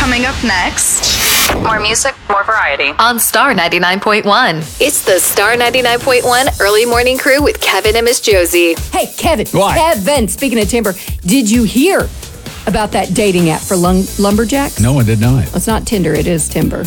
Coming up next. More music, more variety. On Star 99.1. It's the Star 99.1 Early Morning Crew with Kevin and Miss Josie. Hey, Kevin. What? Kevin, speaking of timber, did you hear about that dating app for lumberjacks? No, I did not. It's not Tinder, it is Timber.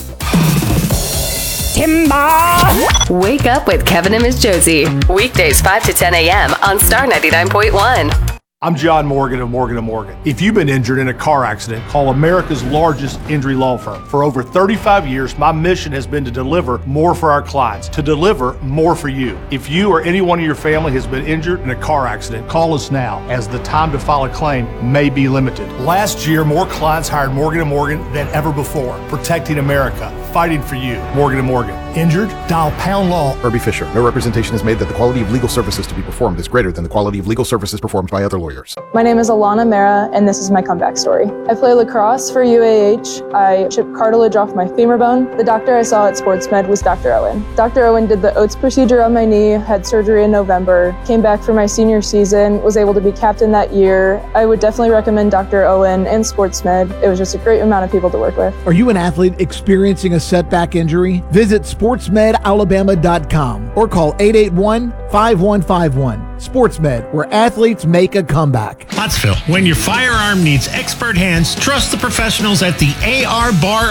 Timber! Wake up with Kevin and Miss Josie. Weekdays 5 to 10 a.m. on Star 99.1. I'm John Morgan of Morgan & Morgan. If you've been injured in a car accident, call America's largest injury law firm. For over 35 years, my mission has been to deliver more for our clients, to deliver more for you. If you or anyone in your family has been injured in a car accident, call us now, as the time to file a claim may be limited. Last year, more clients hired Morgan & Morgan than ever before, protecting America, fighting for you. Morgan & Morgan. Injured? Dial pound law. Herbie Fisher. No representation is made that the quality of legal services to be performed is greater than the quality of legal services performed by other lawyers. My name is Alana Mera, and this is my comeback story. I play lacrosse for UAH. I chipped cartilage off my femur bone. The doctor I saw at SportsMed was Dr. Owen. Dr. Owen did the Oates procedure on my knee, had surgery in November, came back for my senior season, was able to be captain that year. I would definitely recommend Dr. Owen and SportsMed. It was just a great amount of people to work with. Are you an athlete experiencing a setback injury? Visit sportsmedalabama.com or call 881-5151. SportsMed, where athletes make a comeback. Pottsville, when your firearm needs expert hands, trust the professionals at the AR Bar